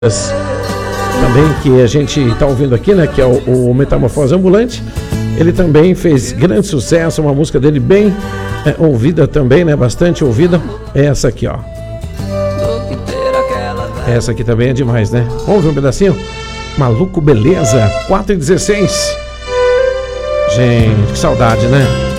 também que a gente está ouvindo aqui, né, que é o Metamorfose Ambulante. Ele também fez grande sucesso, uma música dele bem ouvida também, né, bastante ouvida, é essa aqui, ó. Essa aqui também é demais, né? Vamos ver um pedacinho? Maluco Beleza, 4h16. Gente, que saudade, né?